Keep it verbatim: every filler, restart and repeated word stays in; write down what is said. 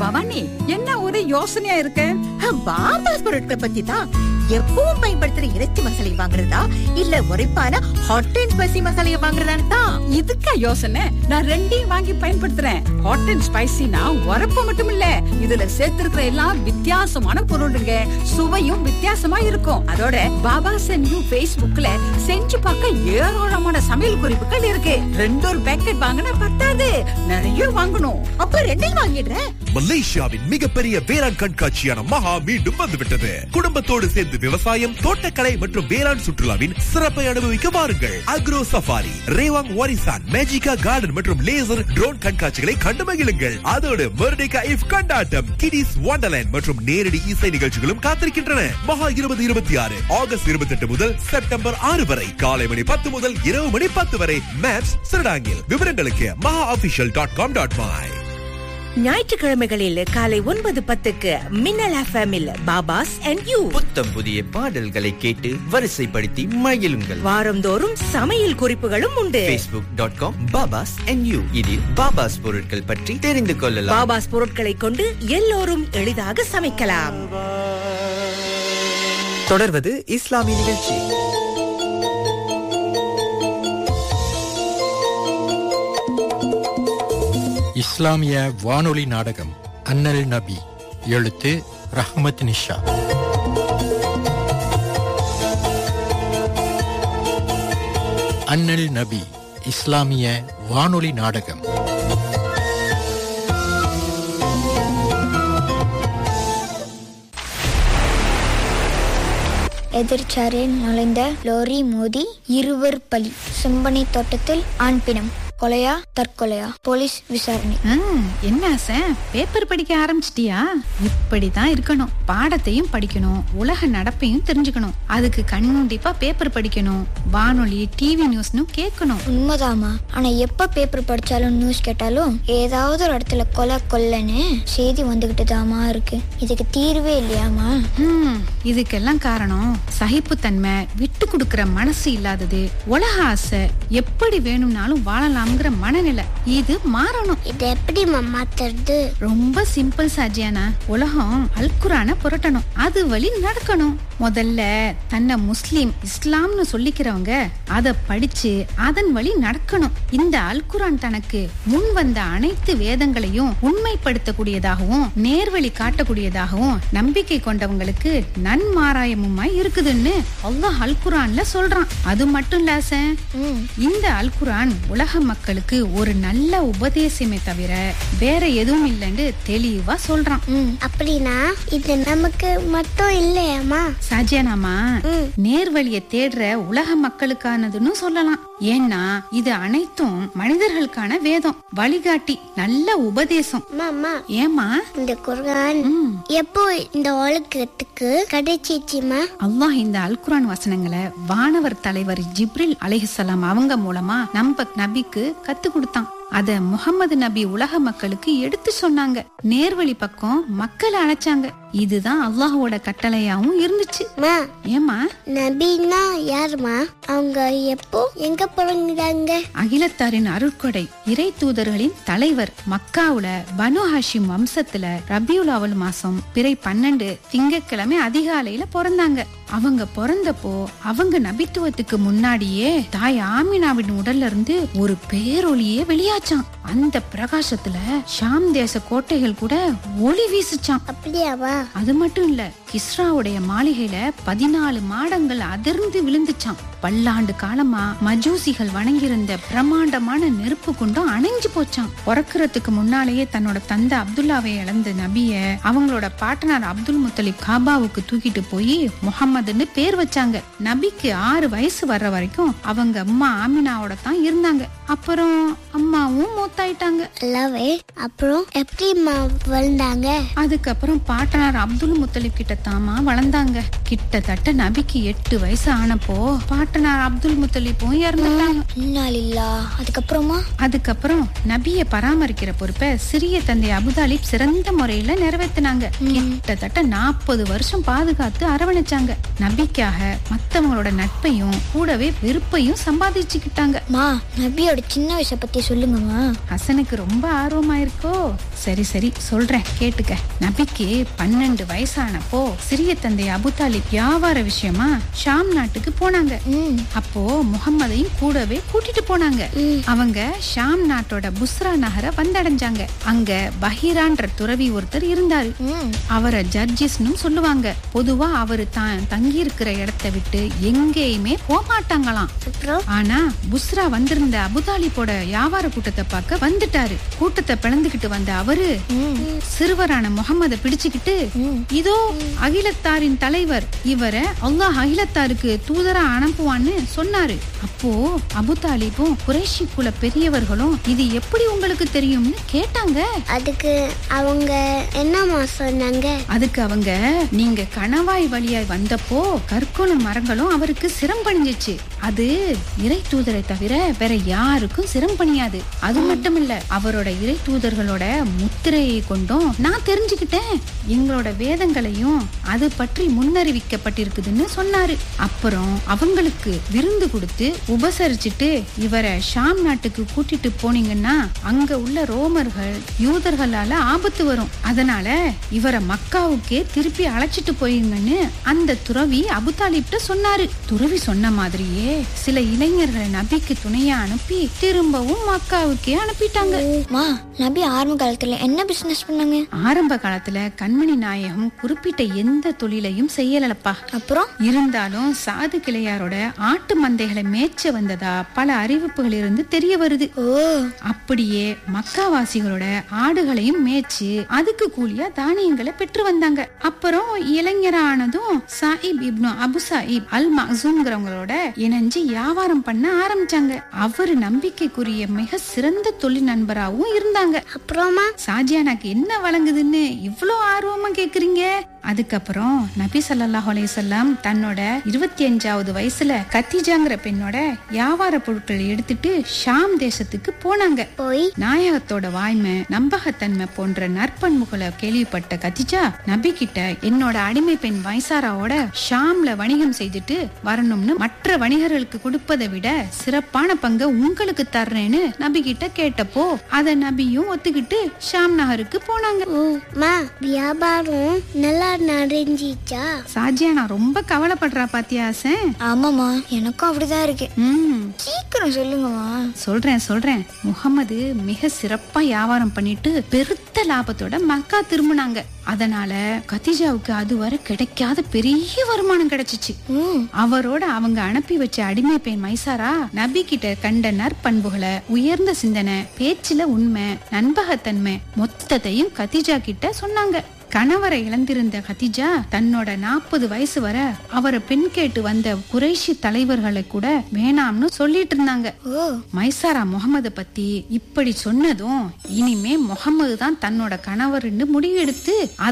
பவானி, என்ன ஒரு யோசனையா இருக்க? பாபாஸ் பொருட்களை பத்தி தான். எப்பவும் பயன்படுத்துற இறைச்சி மசாலை வாங்குறதா இல்ல உரைப்பான ஹாட் அண்ட் ஸ்பைசி மசாலையை வாங்குறதான்னு தான். இதுக்கா யோசனை? நான் ரெண்டையும் வாங்கி பயன்படுத்துறேன். ஹாட் அண்ட் ஸ்பைசினா உரப்பு மட்டும் இல்ல, இதுல சேர்த்திருக்கிற எல்லாம் வித்தியாசமான பொருளுங்க. சுவையும் வித்தியாசமா இருக்கும். அதோட பாபாஸ் அண்ட் யூ Facebookல செஞ்சு பார்க்க ஏராளமான சமையல் குறிப்புகள் இருக்கு. ரெண்டு ஒரு பேக்கெட் வாங்கினா பத்தாது, நிறைய வாங்கணும். அப்ப ரெண்டையும் வாங்கிடுறேன். மலேசியாவின் மிகப்பெரிய வேளாண் கண்காட்சியான மகா மீண்டும் வந்துவிட்டது. குடும்பத்தோடு சேர்ந்து விவசாயம், தோட்டக்கலை மற்றும் வேளாண் சுற்றுலாவின் சிறப்பை அனுபவிக்க வாருங்கள். அக்ரோ சஃபாரி, ரேவாங் வாரிசான், மேஜிகா கார்டன் மற்றும் லேசர் ட்ரோன் கண்காட்சிகளை கண்டு மகிழுங்கள். அதோடு மெர்டிகா இஃப் கொண்டாட்டம், கிடிஸ் வண்டர்லேண்ட் மற்றும் நேரடி இசை நிகழ்ச்சிகளும் காத்திருக்கின்றன. மகா இருபது இருபத்தி ஆறு ஆகஸ்ட் இருபத்தி எட்டு முதல் செப்டம்பர் ஆறு வரை காலை மணி பத்து முதல் இரவு மணி பத்து வரை மேப்ஸ் சிறடாங்கில். விவரங்களுக்கு மகா official dot com dot my. ஞாயிற்றுக்கிழமைகளில் காலை ஒன்பது பத்துக்கு மின்னல் எஃப்எம்மில் பாபாஸ் அண்ட் யூ புத்தம் புதிய பாடல்களை கேட்டு வரிசைப்படுத்தி மகிழுங்கள். வாரந்தோறும் சமையல் குறிப்புகளும் உண்டு. ஃபேஸ்புக் டாட் காம் பாபாஸ் அண்ட் யூ. இதில் பாபாஸ் பொருட்கள் பற்றி தெரிந்து கொள்ளலாம். பாபாஸ் பொருட்களை கொண்டு எல்லோரும் எளிதாக சமைக்கலாம். தொடர்வது இஸ்லாமிய நிகழ்ச்சி. இஸ்லாமிய வானொலி நாடகம் அன்னல் நபி. எழுத்து ரஹ்மத் நிஷா. அன்னல் நபி இஸ்லாமிய வானொலி நாடகம். எதிர்ச்சாரில் நுழைந்த லோரி மோதி இருவர் பலி. செம்பனை தோட்டத்தில் ஆண் பிணம். கொலையா தற்கொலையா? போலீஸ் விசாரணை. என்ன சார், பேப்பர் படிக்க ஆரம்பிச்சிட்டியா? இப்படிதான் இருக்கணும். பாடத்தையும் படிக்கணும், உலக நடப்பையும் தெரிஞ்சுக்கணும். அதுக்கு கண்டிப்பா பேப்பர் படிக்கணும், வானொலி டிவி நியூஸ்னு கேட்கணும். உண்மைதாமா, ஆனா எப்ப பேப்பர் படிச்சாலும் நியூஸ் கேட்டாலும் ஏதாவது ஒரு இடத்துல கொலை கொல்லன்னு செய்தி வந்துகிட்டு தாமா இருக்கு. இதுக்கு தீர்வே இல்லையாமா? ஹம் இதுக்கெல்லாம் காரணம் சகிப்புத்தன்மை, விட்டு கொடுக்கற மனசு இல்லாதது, உலக ஆசை, எப்படி வேணும்னாலும் வாழலாம் மனநிலை. இது மாறணும். இது எப்படி மாத்துறது? ரொம்ப சிம்பிள் சாஜியானா. உலகம் அல்குரான புரட்டணும், அது வழி நடக்கணும். முதல்ல தன்னை முஸ்லிம் இஸ்லாம்னு சொல்லிக்கிறவங்க அத படிச்சு அதன் வழி நடக்கணும். இந்த அல்குரான் தனக்கு முன் வந்த அனைத்து வேதங்களையும் உண்மைப்படுத்தக்கூடியதாகவும் நேர்வழி காட்டக்கூடியதாகவும் நம்பிக்கை கொண்டவங்களுக்கு நன்மாராயமுமாய் இருக்குதுன்னு அல்லாஹ் அல்குரான்ல சொல்றான். அது மட்டும் இல்ல, இந்த அல்குரான் உலக மக்களுக்கு ஒரு நல்ல உபதேசமே தவிர வேற எதுவும் இல்லைன்னு தெளிவா சொல்றான். அப்படின்னா இது நமக்கு மட்டும் இல்லையாமா சாஜியானாமா? நேர்வழியை தேடுற உலக மக்களுக்கானதுன்னு சொல்லலாம். ஏன்னா இது அனைத்தும் மனிதர்களுக்கான வேதம், வழிகாட்டி, நல்ல உபதேசம். ஏமா இந்த குர்ஆன் எப்போ இந்த உலகத்துக்கு கிடைச்சிச்சுமா? அல்லாஹ் இந்த அல்குரான் வசனங்களை வானவர் தலைவர் ஜிப்ரில் அலைஹிஸ்ஸலாம் அவங்க மூலமா நம்ம நபிக்கு கத்து கொடுத்தான். அத முகமது நபி உலக மக்களுக்கு எடுத்து சொன்னாங்க. நேர்வழி பக்கம் மக்களை அழைச்சாங்க. இதுதான் அல்லாஹோட கட்டளையாவும் இருந்துச்சு. ஏமா நபினா யாருமா? அவங்க எப்போ எங்க பிறந்தாங்க? அகிலத்தாரின் அருட்கொடை, இறை தூதர்களின் தலைவர். மக்காவுல பனு ஹாஷிம் வம்சத்துல ரபியுல் அவல் மாசம் பிறை பன்னெண்டு திங்கட்கிழமை அதிகாலையில பிறந்தாங்க. அவங்க பிறந்தப்போ அவங்க நபித்துவத்துக்கு முன்னாடியே தாய் ஆமினாவின் உடல்ல இருந்து ஒரு பேரொளியே வெளியாச்சான். அந்த பிரகாசத்துல ஷாம் தேச கோட்டைகள் கூட ஒளி வீசுச்சான். அப்படியாவா? அது மட்டும் இல்ல, கிஸ்ராவுடைய மாளிகையில பதினாலு மாடங்கள் அதிர்ந்து விழுந்துச்சான். பல்லாண்டு காலமா மஜூசிகள் வணங்கியிருந்த பிரம்மாண்டமான நெருப்பு குண்டம் அணைஞ்சு போச்சான். பிறக்கிறதுக்கு முன்னாலேயே தன்னோட தந்தை அப்துல்லாவை இழந்த நபிய அவங்களோட பாட்டனார் அப்துல் முத்தலிப் காபாவுக்கு தூக்கிட்டு போய் முகம்மதுன்னு பேர் வச்சாங்க. நபிக்கு ஆறு வயசு வர்ற வரைக்கும் அவங்க அம்மா ஆமினாவோட தான் இருந்தாங்க. அப்புறம் அம்மாவும் மூத்தாயிட்டாங்க. அப்புறம் எப்படி வளர்ந்தாங்க? அதுக்கப்புறம் பாட்டனார் அப்துல் முத்தலிப் கிட்ட தாமா வளர்ந்தாங்க. கிட்டத்தட்ட நபிக்கு எட்டு வயசு ஆனப்போ பாட்டனார் அப்துல் முத்தலிப்பும் இறந்துட்டாங்க. அதுக்கப்புறமா அதுக்கப்புறம் நபியை பராமரிக்கிற பொறுப்பை சிறிய தந்தை அபுதாலிப் சிறந்த முறையில நிறைவேற்றினாங்க. கிட்டத்தட்ட நாற்பது வருஷம் பாதுகாத்து அரவணைச்சாங்க. நபிக்காக மத்தவங்களோட நட்பையும் கூடவே வெறுப்பையும் சம்பாதிச்சுக்கிட்டாங்க. மா, நபியோட சின்ன வயசை பத்தி சொல்லுங்கம்மா. ஹசனுக்கு ரொம்ப ஆர்வமா இருக்கோ? சரி சரி சொல்றேன், கேட்டுக்க. நபிக்கு பன்னெண்டு வயசானப்போ சிறிய தந்தை அபுதாலிப் வியாபார விஷயமா ஷாம் நாட்டுக்கு போனாங்க. அப்போ முகம்மதையும் கூடவே கூட்டிட்டு போனாங்க. அவங்க ஷாம் நாட்டோட புஸ்ரா நகரை வந்தடைஞ்சாங்க. அங்க பஹீரான்ற துறவி ஒருத்தர் இருந்தாரு. அவரை ஜர்ஜிஸ்னு சொல்லுவாங்க. பொதுவா அவரு தான் தங்கி இருக்கிற இடத்தை விட்டு எங்கேயுமே போக மாட்டாங்களாம். ஆனா புஸ்ரா வந்திருந்த அபுதாலிப்போட வியாபார கூட்டத்தை பார்க்க வந்துட்டாரு. கூட்டத்தை பிளந்துகிட்டு வந்த அவரு சிறுவரான முகம்மதை பிடிச்சுக்கிட்டு, இதோ அகிலத்தாரின் தலைவர், இவரை அல்லாஹ் அகிலத்தாருக்கு தூதரா அனுப்புவான்னு சொன்னாரு. அப்போ அபுதாலிப்பும் குறைஷி குல பெரியவர்களும் இது எப்படி உங்களுக்கு தெரியும்னு கேட்டாங்க. அதுக்கு அவங்க என்னமா சொன்னாங்க? அதுக்கு அவங்க, நீங்க கணவாய் வழியாய் வந்தப்போ கற்களும் மரங்களும் அவருக்கு சிரம் பணிஞ்சிச்சு. அது இறை தூதரை தவிர வேற யாருக்கும் சிரம் பணியாது. அது மட்டும் இல்ல, அவரோட இறை தூதர்களோட முத்திரையை கொண்டும் நான் தெரிஞ்சுக்கிட்டேன். எங்களோட வேதங்களையும் அது பற்றி முன்னறிவிக்கப்பட்டிருக்குதுன்னு சொன்னாரு. அப்புறம் அவங்களுக்கு விருந்து கொடுத்து உபசரிச்சுட்டு, இவரை ஷாம் நாட்டுக்கு கூட்டிட்டு போனீங்கன்னா அங்க உள்ள ரோமர்கள் யூதர்களால ஆபத்து வரும், அதனால இவரை மக்காவுக்கே திருப்பி அழைச்சிட்டு போயிருங்கன்னு அந்த துறவி அபுதாலிப்ட சொன்னாரு. துறவி சொன்ன மாதிரியே சில இளைஞர்களை நபிக்கு துணையா அனுப்பி திரும்பவும் மக்காவுக்கே அனுப்பிட்டாங்க. நபி ஆரம்ப காலத்துல என்ன பிசினஸ் பண்ணாங்க? ஆரம்ப காலத்துல கண்மணி நாயகம் குறிப்பிட்ட எந்த தொழிலையும் செய்யலப்பா. அப்புறம் இருந்தாலும் சாது கிளையாரோட ஆட்டு மந்தைகளை மேய்ச்ச வந்ததா பல அறிவிப்புகள் இருந்து தெரிய வருது. அப்படியே மக்காவாசிகளோட ஆடுகளையும் மேய்ச்சு அதுக்கு கூலியா தானியங்களை பெற்று வந்தாங்க. அப்புறம் இளைஞரானதும் சாயிப் இப்னு அபு சாயிப் அல் மக்சூம்ங்கிறவங்களோட இணைஞ்சு வியாபாரம் பண்ண ஆரம்பிச்சாங்க. அவரு நம்பிக்கைக்குரிய மிக சிறந்த தொழில் நண்பராகவும் இருந்தாங்க. அப்புறமா சாஜியானாக்கு என்ன வழங்குதுன்னு இவ்வளோ ஆர்வமா கேக்குறீங்க? அதுக்கப்புறம் நபி ஸல்லல்லாஹு அலைஹி வஸல்லம் தன்னோட இருபத்தி அஞ்சாவது வயசுல கத்திஜாங்கிற பெண்ணோட வியாபார பொருட்களை எடுத்துட்டு ஷாம் தேசத்துக்கு போனாங்க. போய் நாயகத்தோட வாய்மை, நம்பகத்தன்மை போன்ற நற்பண்புகளை கேள்விப்பட்ட கத்திஜா நபி கிட்ட, என்னோட அடிமை பெண் வைசாராவோட ஷாம்ல வணிகம் செய்துட்டு வரணும்னு மற்ற வணிகர்களுக்கு கொடுப்பதை விட சிறப்பான பங்கை உங்களுக்கு தர்றேன்னு நபி கிட்ட கேட்டப்போ அத நபியும் ஒத்துக்கிட்டு ஷாம் நகருக்கு போனாங்க. வியாபாரம் நல்லா நடந்துச்சா? சாஜியானா ரொம்ப கவலைப்படுறா பாத்தியா ஹசன்? ஆமாமா, எனக்கும் அப்படிதான் இருக்கு. ம் சீக்கிரம் சொல்லுங்கம்மா. சொல்றேன் சொல்றேன் முகம்மது மிக சிறப்பா வியாபாரம் பண்ணிட்டு பெருத்த லாபத்தோட மக்கா திரும்பினாங்க. அதனால கத்திஜாவுக்கு அதுவரை கிடைக்காத பெரிய வருமானம் கிடைச்சிச்சு. அவரோட அவங்க அனுப்பி வச்ச அடிமை பெண் மைசாரா நபி கிட்ட கண்ட நற்பண்புகளை, உயர்ந்த சிந்தனை, பேச்சுல உண்மை, நண்பகத்தன்மை மொத்தத்தையும் கத்திஜா கிட்ட சொன்னாங்க. கணவரை இழந்திருந்த கத்திஜா தன்னோட நாற்பது வயசு வரை அவரை பெண் கேட்டு வந்த குறைஷி தலைவர்களை கூட வேணாம்னு சொல்லிட்டு இருந்தாங்க. மைசாரா முகமது பத்தி இப்படி சொன்னதும் இனிமே முகமது தான் தன்னோட கணவர்னு முடிவெடுத்து